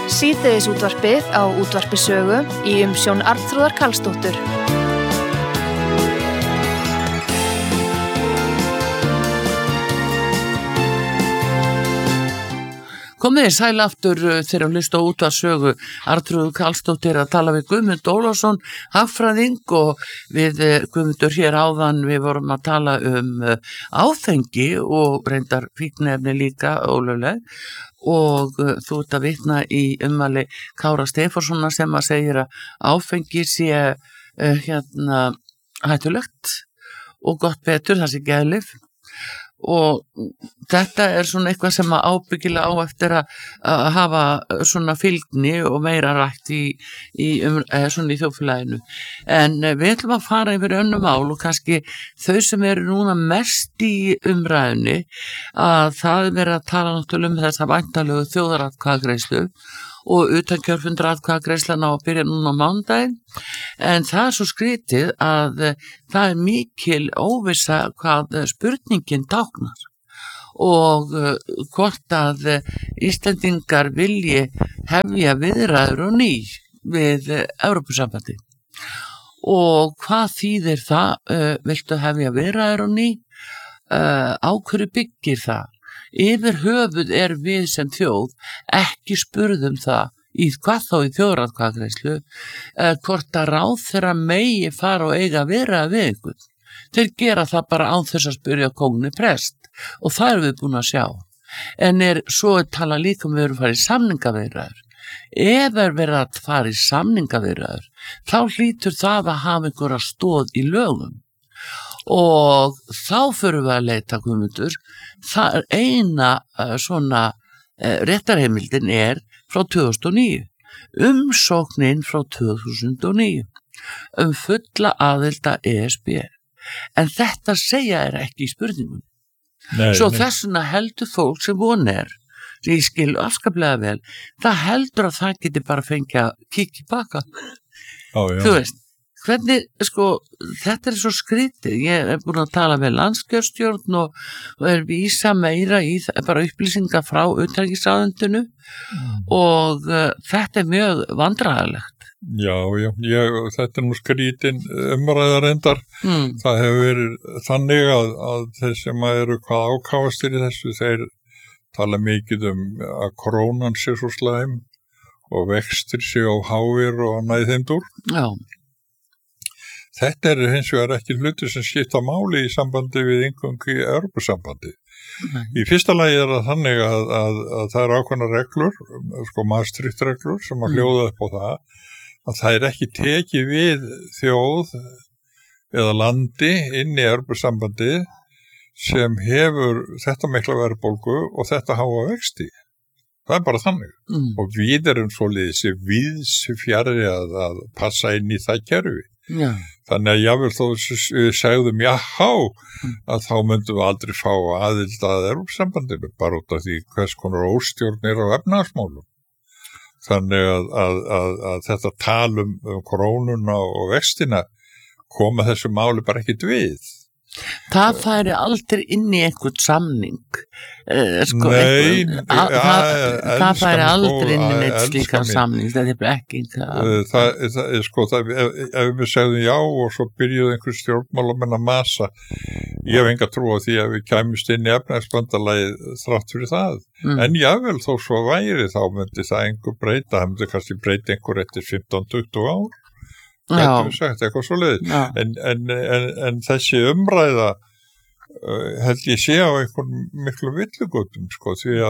Síðdegisútvarpið á Útvarpi Sögu í umsjón Arnþrúðar Karlsdóttur. Komið sæl aftur þegar að hlusta á Útvarpi Sögu. Arnþrúður Karlsdóttir að tala við Guðmund Ólafsson, hagfræðing, og við Guðmundur hér áðan við vorum að tala áfengi og reyndar fíkniefni líka ólögleg, og þú ert að vitna í ummæli Kára Stefánssonar sem að segir að áfengi sé hættulegt og gott betur, það sé geðlyf. Og þetta er svona eitthvað sem að ábyggilega á eftir að hafa svona fylgni og meira rætt svona í þjóðfélaginu. En við ætlum að fara yfir önnur mál og kannski þau sem eru núna mest í umræðunni, að það er verið að tala náttúrulega þessa væntanlegu þjóðaratkvæðagreiðslu og utankjörfundaratkvæðagreiðslan á að byrja núna á mánudaginn, en það er svo skrítið að það er mikil óvissa hvað spurningin táknar og hvort að Íslendingar vilji hefja viðræður og ný við Evrópusambandi. Og hvað þýðir það? Viltu hefja viðræður og ný? Á hverju byggir það? Yfir höfuð við sem þjóð ekki spurðum það hvað þá í þjóðaratkvæðagreiðslu hvort að ráðherra megi fara og eiga viðræður við einhvern. Þeir gera það bara án þess að spyrja kóngni prest og það erum við búin að sjá. En svo tala líka við erum farið í samningaviðræður. Ef verið að fara í samningaviðræður þá hlýtur það að hafa einhverja stoð í lögum. Og þá förum við að leita, Guðmundur. Það er eina svona réttarheimildin frá 2009, umsóknin frá 2009 fulla aðild að ESB. En þetta segja ekki í spurningum. Svo þess vegna heldur fólk sem von ég skil afskaplega vel, það heldur að það geti bara fengið að kíkja baka. Þú veist, hvernig, þetta svo skrítið. Ég búin að tala með landskjörstjórn og vísa meira í bara upplýsingar frá utanríkisráðuneytinu og þetta mjög vandræðalegt. Já, þetta nú skrítin umræða reyndar. Það hefur verið þannig að þeir sem eru hvað ákafastir í þessu, þeir tala mikið að krónan sé svo slæm og vextir sé á háir og næðheimdur. Já. Þetta hins vegar ekki hluti sem skipta máli í sambandi við inngöngu í Evrópusambandi. Í fyrsta lagi það þannig að það eru ákveðnar reglur, Maastricht-reglur, sem að hljóða upp á að það ekki tekið við þjóð eða landi inn í Evrópusambandi sem hefur þetta mikla verðbólgu og þetta háa vexti. Það bara þannig. Og við erum svoleiðis víðs fjarri að passa inn í það kerfi. Já. Þannig að jável þó við segðum að þá myndum við aldrei fá aðild að Evrópusambandinu bara út af því hvers konar óstjórn á efnahagsmálum. Þannig að þetta talum krónuna og vextina koma þessu máli bara ekkert við. Það færi aldrei inn í einhvern samning. Nei, það færi aldrei inn í neitt slíkan samning. Það ekki ef við segðum já og svo byrjuðu einhver stjórnmálamenn að masa, ég hef enga trú á því að við kæmust inn í efnahagsbandalagið þrátt fyrir það. En jável þó svo væri þá myndi það einhver breyta, það myndi kannski breyta einhver eftir 15-20 ár. Þetta við sagt, eitthvað svo leiðis. En þessi umræða held ég sé á einhvern miklu villugutum, því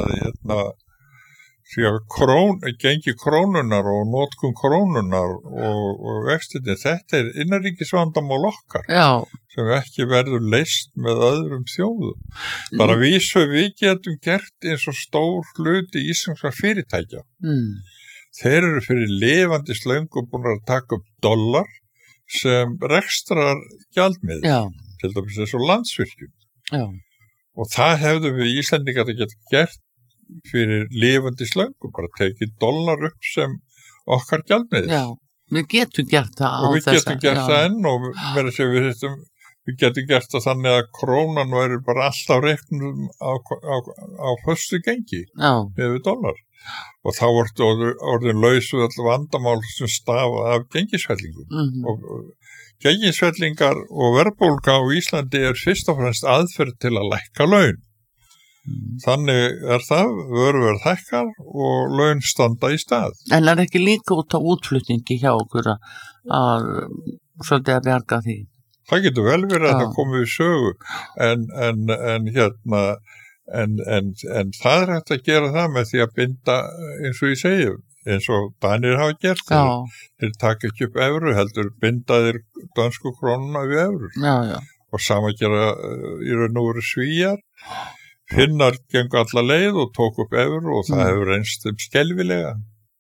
að gengi krónunar og notkun krónunar og vextinni, þetta innanríkisvandamál okkar sem ekki verður leyst með öðrum þjóðum. Bara við getum gert eins og stór hluti íslenskra fyrirtækja. Þeir eru fyrir lifandi slöngu búin að taka upp dollar sem rekstrar gjaldmiðil, til dæmis eins og Landsvirkjun. Og það hefðum við Íslendingar að geta gert fyrir lifandi slöngu, bara tekið dollar upp sem okkar gjaldmiðil. Já, við getum gert það á og við getum gert það enn og við við getum gert það þannig að krónan væri bara alltaf reiknum á föstu gengi með dollar og þá orðin laus við all vandamál sem stafa af gengisfellingum og gengisfellingar og verðbólga á Íslandi fyrst og fremst aðferð til að lækka laun. Þannig það, vöruverð hækkar og laun standa í stað. En ekki líka út á útflutningi hjá okkur að svolítið að bjarga því? Það getur vel verið að það komi við sögu en það hægt að gera það með því að binda eins og ég segi eins og Danir hafa gert þeir taka ekki upp evru heldur bindaðir dansku krónuna við evrur og sama gera í raun og veru Svíar Finnar gengu alla leið og tók upp evru og það hefur reynst skelfilega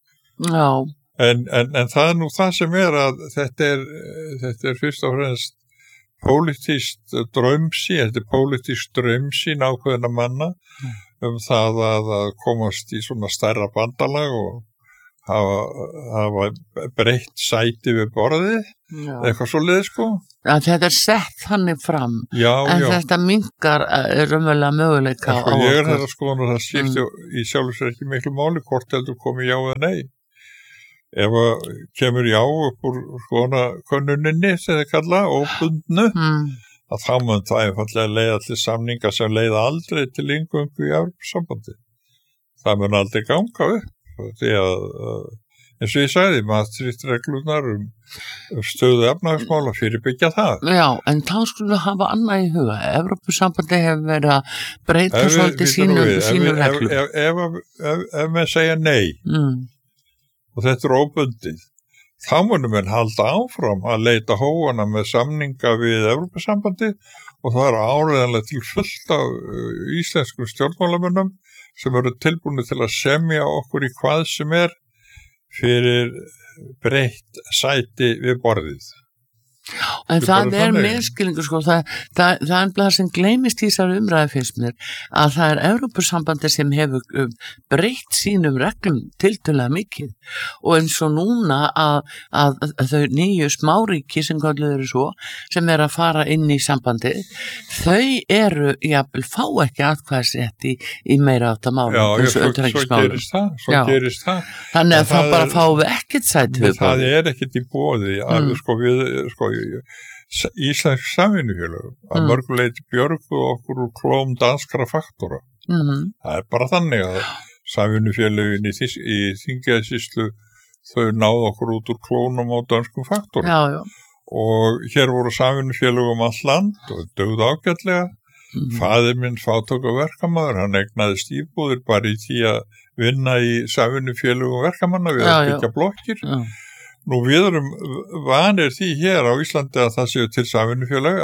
en það nú það sem að þetta fyrst og fremst pólitískt draumsýn, þetta pólitískt draumsýn ákveðina manna það að komast í svona stærra bandalag og hafa breytt sæti við borðið, eitthvað svoleiðis sko. Þetta sett þannig fram, en þetta minnkar raunverulega möguleika á okkur. Ég þetta skoðan og það skipti í sjálfu sér ekki miklu máli hvort heldur komi já eða nei. Ef kemur já upp úr skoðana könnuninni sem þið kalla, óbundnu, að þá mun það einfallega leiða til samninga sem leiða aldrei til inngöngu í Evrópusambandi. Það mun aldrei ganga upp. Því að eins og ég sagði Maastricht-reglurnar stöðu efnahagsmála fyrirbyggja það. Já, en þá skulum við hafa annað í huga. Evrópusambandi hefur verið að breyta svolítið sínu reglum. Ef maður segja nei og þetta óbundið, þá munum við halda áfram að leita hóana með samninga við Evrópusambandi og það áreiðanlega til fullt af íslenskum stjórnmálamönnum sem eru tilbúinu til að semja okkur í hvað sem fyrir breytt sæti við borðið. En það meðskilningur sko, það það sem gleymist í þessari umræðu finnst mér að það Evrópusambandi sem hefur breytt sínum reglum tiltölulega mikið og eins og núna að þau nýju smáríki sem kalluð eru svo sem að fara inn í sambandi þau jafnvel fá ekki atkvæðisrétt í meira átta málum svo gerist það þannig að þá bara fáum við ekkert sæti það ekkert í boði að sko Íslensk samvinnufélög að mörguleiti björgu okkur úr klóm danskra faktora. Það bara þannig að samvinnufélögin í Þingeyjarsýslu þau náðu okkur út úr klónum á danskum faktorum. Og hér voru samvinnufélög all land og dögðu ágætlega. Faðir minn fátækur verkamaður, hann eignaðist íbúðir bara í því að vinna í samvinnufélögum verkamanna við að byggja blokkir. Nú við erum vanir því hér á Íslandi að það séu til samvinnufélög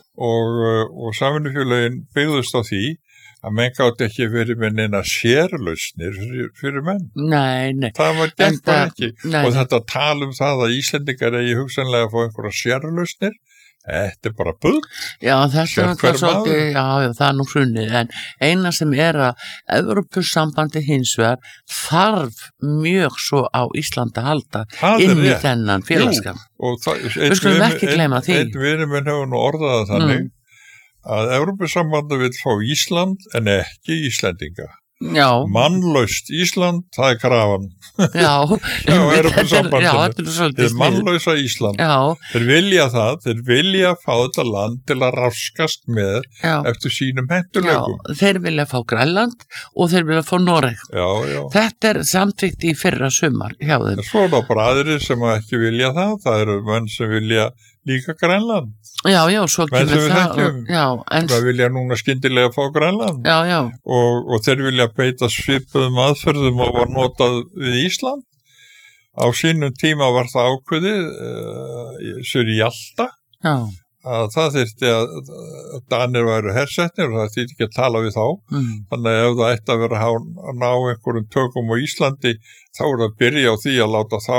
og samvinnufélögin byggðust á því að menn gátt ekki verið með neina sérlausnir fyrir menn. Nei. Það var gert bara ekki. Og þetta tal það að Íslendingar eigi hugsanlega að fá einhverja sérlausnir, þetta bara bull. Já, þetta svolítið, það nú hrunnið, en eina sem að Evrópusambandi hins vegar þarf mjög svo á Íslandi að halda inn í þennan félagskap. Við skulum ekki gleyma því. Einn vinur minn hefur nú orðað þannig að Evrópusambandi vill fá Ísland en ekki Íslendinga. Mannlaust Ísland, það krafan. Evrópusambandinu. Mannlausa Ísland. Þeir vilja það, þeir vilja fá þetta land til að raskast með eftir sínum hentuleikum. Þeir vilja fá Grænland og þeir vilja fá Noreg. Þetta samþykkt í fyrra sumar hjá þeim. Svo bara aðrir sem ekki vilja það eru menn sem vilja líka Grænland. Svo kemur það. Það vilja núna skyndilega fá Grænland. Og þeir vilja beita svipuðum aðferðum og var notað við Ísland. Á sínum tíma var það ákveðið sér í Jalta að það þyrfti að Danir væru hersetnir og það þyrfti ekki að tala við þá. Þannig að ef það ætti að vera að ná einhverjum tökum á Íslandi þá það að byrja á því að láta þá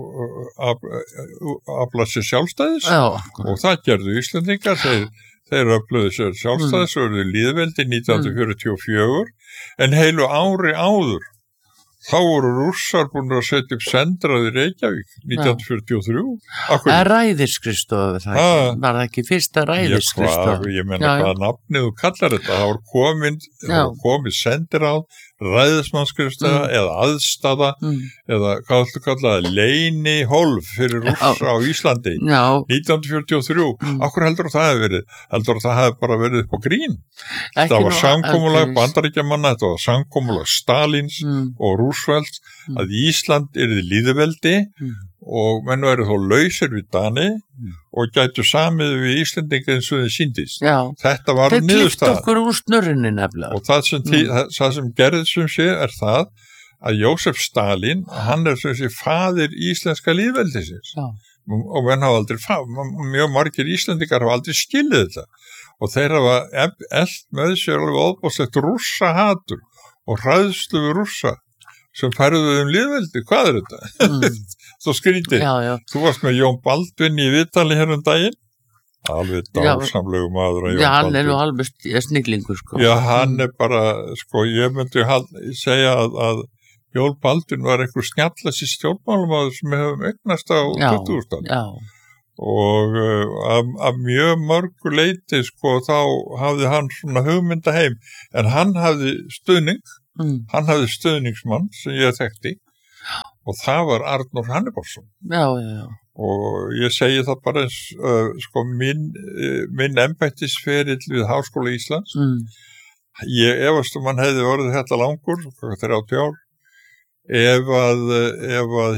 afla sér sjálfstæðis og það gerðu Íslendingar, þeir öfluðu sér sjálfstæðis og eru lýðveldi 1944 en heilu ári áður þá voru Rússar búin að setja upp sendiráð í Reykjavík 1943. Það ræðisskrifstofu, var það ekki fyrsta ræðisskrifstofu? Ég meina hvaða nafnið þú kallar þetta, það voru komið sendiráð, ræðismannsskrifstofa eða aðstaða eða hvað ættu kallaði leynihólf fyrir Rússa á Íslandi 1943. Akkur heldur það hefði verið? Heldur það hefði bara verið upp á grín? Það var samkomulag Bandaríkjamanna, þetta var samkomulag Stalins og Roosevelt að Ísland yrði lýðveldi og menn verið þó lausir við Dani og gætu samið við Íslendinga eins og þið síndist. Þetta var niðurstaðan. Þeir klipptu okkur úr snurrinni nefnilega. Og það sem gerðið sem sé það að Jósef Stalin, hann sem sé faðir íslenska lýðveldisins. Og menn hafa aldrei, mjög margir Íslendingar hafa aldrei skilið þetta. Og þeir hafa elt með sér alveg óbúðslegt Rússa hatur og hræðslu við Rússa sem færðu lýðveldi. Hvað er þetta? Svo skrítið. Þú varst með Jón Baldvin í viðtali hér daginn. Alveg dásamlegu maður að Jón Baldvin. Hann er nú alveg snillingur, sko. Já, hann er bara, sko, ég myndi segja að Jón Baldvin var einhver snjallast í stjórnmálamaður sem hefum eignast á 2000. Og af mjög mörgu leyti, sko, þá hafði hann svona hugmynda heim, en hann hafði stuðning. Hann hafði stuðningsmann sem ég þekkti og það var Arnór Hannibalsson. Og ég segi það bara eins, sko, minn embættisferill við Háskóla Íslands. Ég efast hann hefði orðið þetta langur, 30 ár, ef að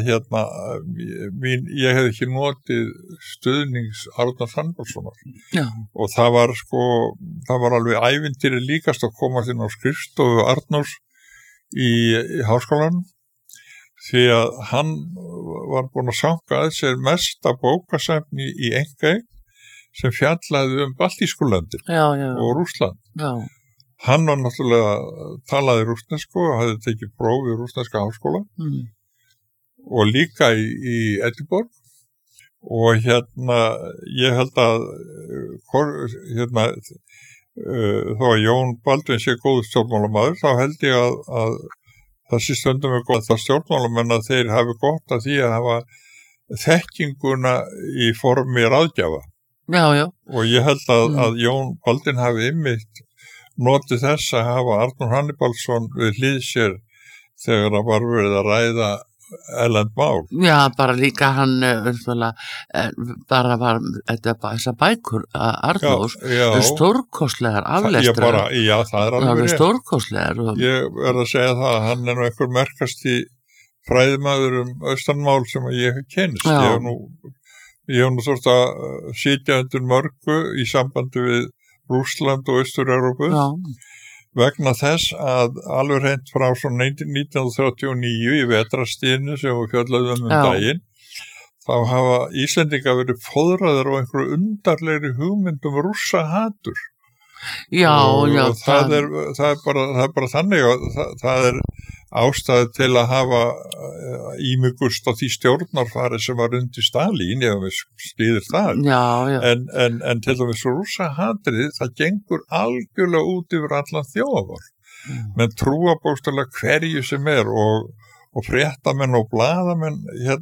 ég hefði ekki notið stuðnings Arnór Hannibalssonar. Og það var alveg ævintýri líkast að koma inn á skrifstofu Arnórs í háskólanum því að hann var búinn að sanga að sér mesta bókasafni í einkaeign sem fjallaði baltísku löndin og Rússland. Hann var náttúrulega talaði rússnesku og hafði tekið próf í rússneska háskóla og líka í Edinborg og ég held að þó að Jón Baldvin sé góður stjórnmálamaður, þá held ég að það sé stundum er gott að stjórnmálamenn að þeir hafi gott að því að hafa þekkinguna í formi ráðgjafa. Og ég held að Jón Baldvin hafi einmitt notið þess að hafa Arnór Hannibalsson við hlið sér þegar það var verið að ræða erlend mál. Já, bara líka hann bara var þessar bækur Arnórs stórkostlegar aflestrar. Já, það er alveg stórkostlegar. Ég verð að segja það að hann er nú einhver merkasti fræðimaður austanmál sem ég hef kynst. Ég hef nú þurft að sitja undir mörgu í sambandi við Rússland og Austur-Evrópu vegna þess að alveg hreint frá svona 1939 í vetrastíðinu sem við fjöllaðum daginn, þá hafa Íslendingar verið fóðraðir á einhverju undarlegri hugmyndum Rússa hatur. Það er bara þannig að það er ástæði til að hafa ímugust á því stjórnarfari sem var undir Stalín, ef við stýðir það. En til dæmis Rússa hatrið, það gengur algjörlega út yfir allan þjóðar. Menn trúa bókstaflega hverju sem er og fréttamenn og blaðamenn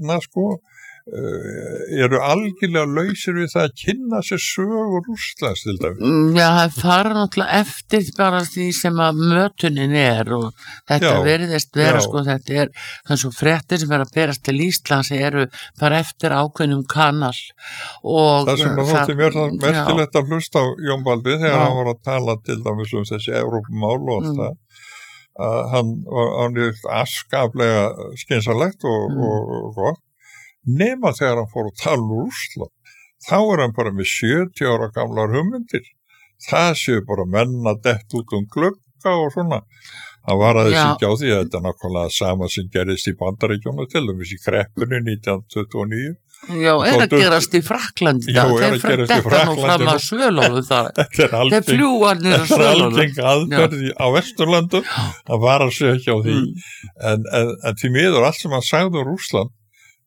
eru algjörlega lausir við það að kynna sér sögu Rússlands til dæmis. Það fara náttúrulega eftir bara því sem að mötunin er og þetta veriðist vera þetta er þannig svo fréttir sem að berast til Íslands eru bara eftir ákveðnum kanal og það sem að þótti mér það merkilegt að hlusta á Jón Baldvin þegar hann var að tala til dæmis þessi Evrópumál og allt það hann var afskaplega skynsamlegt og gott nema þegar hann fór að tala Rússland, þá hann bara með 70 ára gamlar hugmyndir. Það séu bara menn að detta út glugga og svona. Hann var aðeins ekki á því að þetta er nákvæmlega sama sem gerist í Bandaríkjónu til dæmis í kreppunni 1929. Er að gerast í Frakklandi. Þeir detta nú fram að Svölónu þar. Þeir fljúa niður að Svölónu. Þetta er algeng aðferð á Vesturlöndum. Hann var að segja ekki á því. En því miður allt sem hann sagði Rússland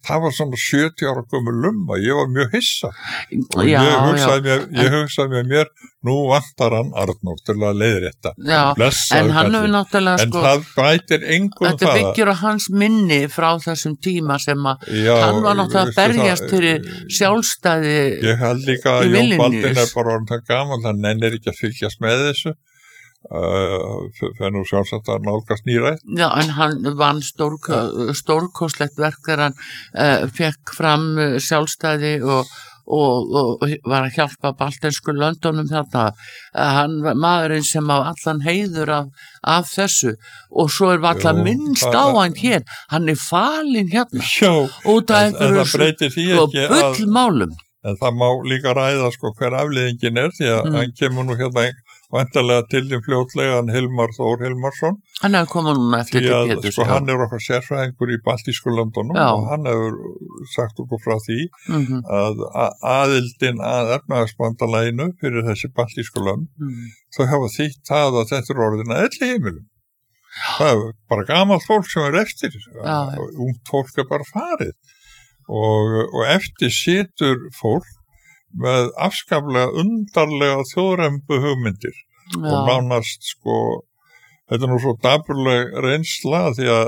það var svona 70 ára gömul lumma, ég var mjög hissa og ég hugsaði með mér, nú vantar hann Arnór til að leiðrétta. En hann hefur náttúrulega en það bætir engum þetta byggir á hans minni frá þessum tíma sem að hann var náttúrulega að berjast fyrir sjálfstæði ég held líka að Jón Baldvin bara orðinn það gaman, hann nennir ekki að fylgjast með þessu fyrir nú sjálfsagt að nálgast nýrætt. Já, en hann vann stórkostlegt verk þegar hann fekk fram sjálfstæði og var að hjálpa baltensku löndunum þarna. Hann var maðurinn sem á allan heiður af þessu og svo allan minnst á hann hér. Hann falinn hérna út af einhverju bullmálum. En það má líka ræða hver afleiðingin því að hann kemur nú hérna væntanlega til þeim fljótlega Hilmar Þór Hilmarsson. Hann hefur komið núna eftir til Péturs. Hann okkar sérfræðingur í baltísku löndunum og hann hefur sagt okkur frá því að aðildin að efnahagsbandalaginu fyrir þessi baltísku lönd þau hafa þýtt það að þetta orðin að elli heimilum. Það er bara gamalt fólk sem eftir. Ungt fólk bara farið. Og eftir situr fólk með afskaplega undarlega þjóðrembu hugmyndir og nánast þetta nú svo dapurleg reynsla því að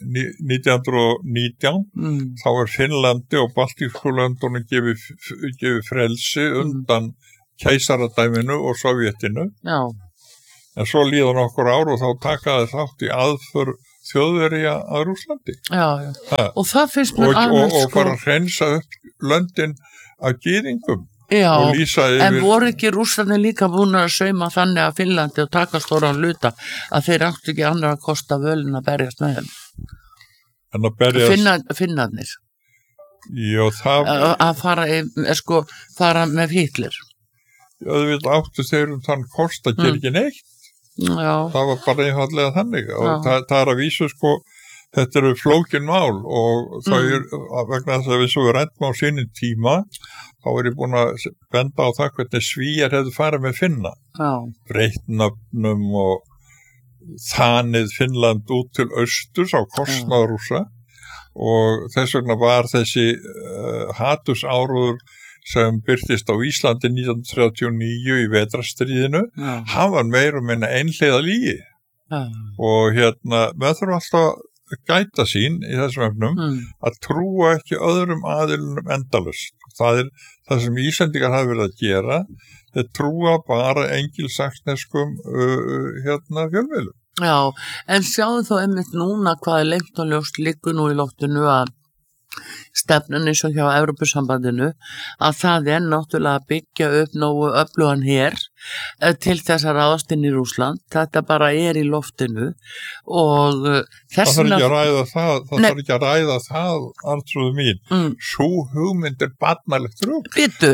1919 þá Finnlandi og baltísku löndunum gefið frelsi undan keisaradæminu og Sovjetinu en svo líða nokkur ár og þá taka þeir þátt í aðför Þjóðverja að Rússlandi og það finnst mér alveg og fara að hreinsa upp löndin af gyðingum og lýsa yfir. En voru ekki Rússarnir líka búin að sauma þannig að Finnlandi og taka stóran hluta að þeir áttu ekki annar að kosta völin að berjast með þeim? En að berjast? Finnarnir. Já, það... Að fara með Hitler. Já, þú veit, áttu þeir þann kost að gera ekki neitt. Já. Það var bara einfallega þannig og það er að vísu þetta eru flókin mál og það vegna þess að við svo rættum á sínum tíma þá ég búin að benda á það hvernig Svíar hefðu farið með Finna breytt nöfnum og þanið Finnland út til austurs á kostnað Rússa og þess vegna var þessi hatursáróður sem byrtist á Íslandi 1939 í vetrarstríðinu hann var meira minna einhliða lygi og með þurfum alltaf gæta sín í þessum efnum að trúa ekki öðrum aðilunum endalaust. Það er það sem Íslendingar hafa verið að gera þeir trúa bara engilsaxneskum fjölmiðlum. Já, en sjáðu þó einmitt núna hvað er lengt og ljóst liggur nú í loftinu að stefnan eins og hjá Evrópusambandinu að það er náttúrulega að byggja upp nógu öflugan her til þess að ráðast inn í Rússland. Þetta bara í loftinu og það þarf ekki að ræða það Arnþrúður mín. Sú hugmynd er barnalegt rugl.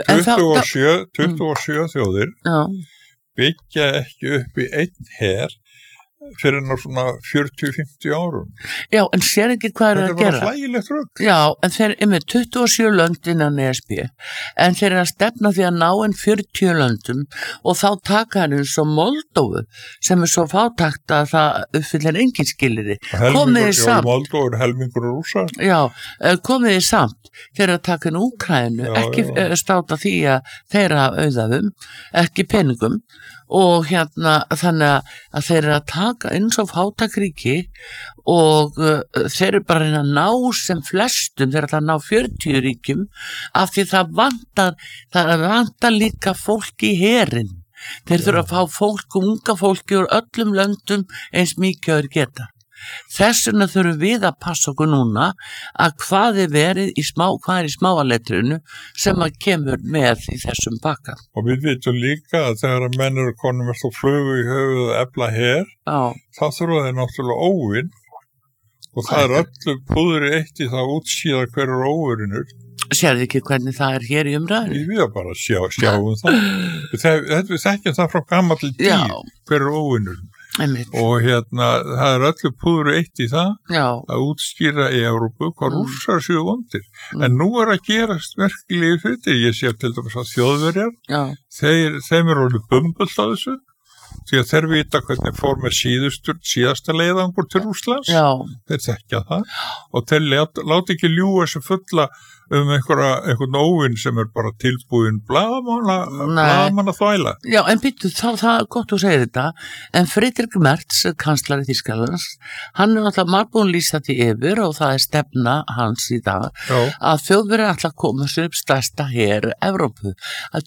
27 þjóðir byggja ekki upp í einn her fyrir svona 40-50 árum. Já, en sér ekki hvað er að gera. Þetta er bara hlægilegt rugl. Já, en þeir eru með 27 lönd innan ESB, en þeir eru að stefna því að ná en 40 löndum og þá taka hann eins og Moldófu sem svo fátakt að það uppfyllir engin skilyrði. Komiði samt. Moldófu er helmingur Rússa. Já, komiði samt þeir að taka Úkraínu, ekki státa því að þeirra auðafum, ekki peningum og þannig að þeir eru að taka eins og fátækríki og þeir eru bara að ná sem flestum, þeir eru að ná 40 ríkjum af því það vantar líka fólk í herinn. Þeir þurfa að fá fólk og unga fólki úr öllum löndum eins mikið þeir geta. Þess vegna þurfum við að passa okkur núna að hvað er í smáaletrinu sem að kemur með í þessum pakka. Og við vitum líka að þegar menn eru konum með flugu í höfuð og efla her, þá þurfa þeir náttúrulega óvinn og það er öllu púðri eitt í það útsíða hverju óvinnur. Sérðu ekki hvernig það er hér í umræðinu? Við bara sjáum það. Við þekkjum það frá gamalli tíð hverju óvinnur. Og það er öllu púðru eitt í það að útskýra í Evrópu hvað Rússar séu vondir. En nú er að gerast merkilegi hluti. Ég sé til dæmis að Þjóðverjar þeim er orðið bumbult á þessu því að þeir vita hvernig fór með síðasta leiðangur til Rússlands, þeir þekkja það og þeir láti ekki ljúga þessu fulla einhvern óvinn sem bara tilbúin blaðamanna þvæla. Já, en býttu, það er gott að segja þetta, en Friedrich Merz, kanslari Þýskalands, hann náttúrulega margbúin lýsa því yfir og það er stefna hans í dag, að Þjóðverjar ætla að koma sér upp stærsta her Evrópu, að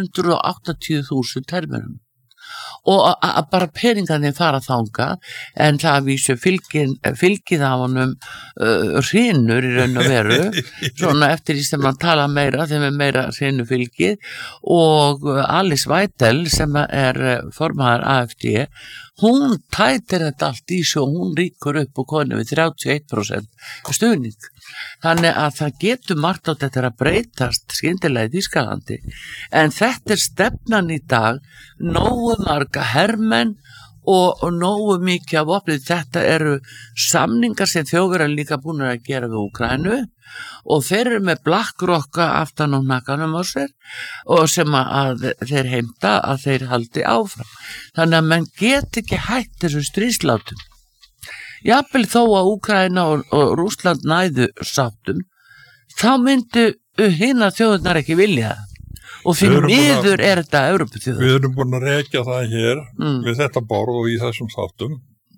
280.000 hermennum. Og að bara peningarnir fara þangað, en það vísu fylgið af honum hrinur í raun og veru, svona eftir því sem hann tala meira, þeim meira hrinu fylgið, og Alice Weidel sem formaður AfD, hún tætir þetta allt í svo, hún ríkur upp og konu við 31% stuðning. Þannig að það getur margt á þetta að breytast skyndilega í Þýskalandi, en þetta stefnan í dag, nógu marga hermenn og nógu mikið af vopnum. Þetta eru samningar sem Þjóðverjar líka búin að gera við Úkraínu og þeir eru með BlackRock aftan á hnakkanum á sér og sem að þeir heimta að þeir haldi áfram. Þannig að menn get ekki hætt þessu stríðslátum. Jafnvel þó að Úkraína og Rússland næðu sáttum, þá myndu hinar þjóðurnar ekki vilja það. Og fyrir miður þetta Evrópuþjóður. Við erum búin að rekja það hér við þetta borð og í þessum þáttum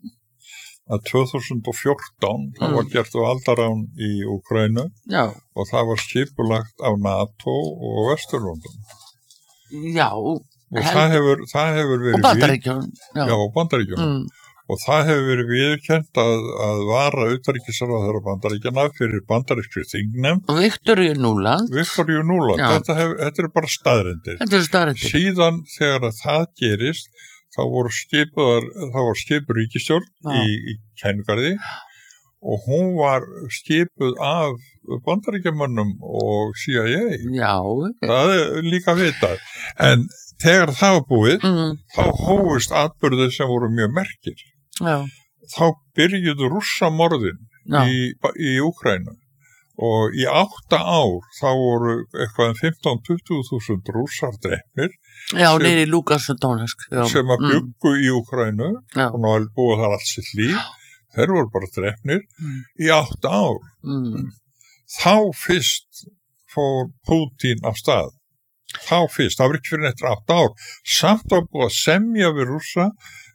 að 2014 það var gert valdarán í Úkraínu og það var skipulagt af NATO og Vesturlöndum. Já. Og það hefur verið og Bandaríkjunum. Já, og Bandaríkjunum. Og það hefur verið viðurkennt að vara utanríkisráðherra Bandaríkjanna fyrir bandarískri þingnefnd. Viktoríu Núland. Þetta eru bara staðreyndir. Síðan þegar það gerist, þá var skipuð ríkisstjórn í Kænugarði og hún var skipuð af Bandaríkjamönnum og CIA. Já. Það líka vitað. En þegar það var búið, þá hófust atburðir sem voru mjög merkir. Já. Þá byrjuðu Rússamorðin í Úkraínu og í 8 ár þá voru eitthvað 15-20.000 Rússar drepnir. Já, nýri Lukas og Donetsk. Sem að byggu í Úkraínu og náðu búið þar allt sitt líf. Þeir voru bara drepnir í 8 ár. Þá fyrst fór Putin af stað. Það var ekki fyrir eftir 8 ár. Samt var búið að semja við Rússa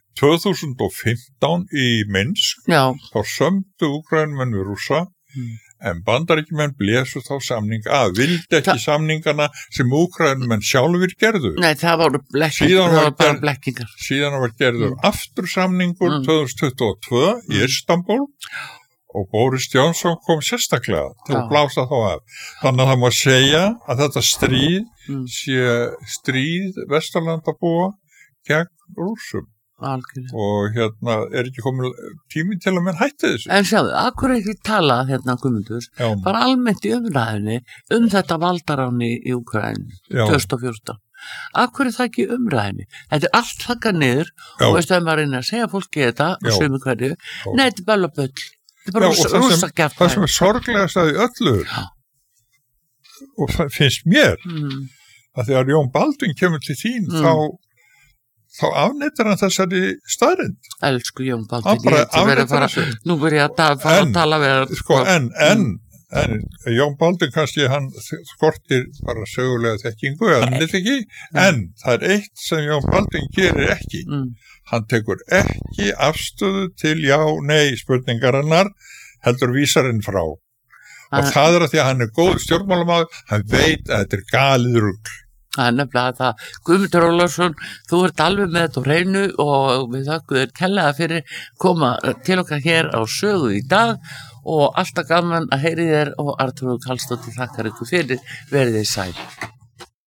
2015 í Minsk. Þá sömdu Úkraínumenn við Rússa en Bandaríkjumenn blésu þá samning að vildi ekki samningana sem Úkraínumenn sjálfur gerðu. Nei, það voru blekkingar. Síðan var gerður aftur samningur 2022 í Istanbul og Boris Johnson kom sérstaklega til að blása þá af. Þannig að það má segja að þetta sé stríð Vesturlandabúa gegn Rússum. Algjörlega. Og er ekki komin tími til að menn hætti þessu. En sjáðu, akkur ekki tala Guðmundur, bara almennt í umræðinni þetta valdaráni í Úkraínu 2014. Akkur það ekki umræðinni? Þetta allt þakkað niður og veistu að maður reyna að segja fólki þetta og sömu hverju. Nei, þetta bara bull. Þetta bara rússakjafta. Það sem sorglegast að í öllu og það finnst mér að þegar Jón Baldvin kemur til þín þá afneitar hann þessari staðreynd. Elsku Jón Baldvin, nú byrja að fara að tala við það. En Jón Baldvin kannski hann skortir bara sögulega þekkingu en það eitt sem Jón Baldvin gerir ekki. Hann tekur ekki afstöðu til já-nei spurningarinnar, heldur vísarinn frá. Og það að því að hann góð stjórnmálamaður, hann veit að þetta galið rugl. Það nefnilega það. Guðmundur Ólafsson, þú ert alveg með þetta á hreinu og við þakkum þér kærlega fyrir koma til okkar hér á Sögu í dag og alltaf gaman að heyri þér og Arnþrúður Karlsdóttir þakkar ykkur fyrir, verið þið sæl.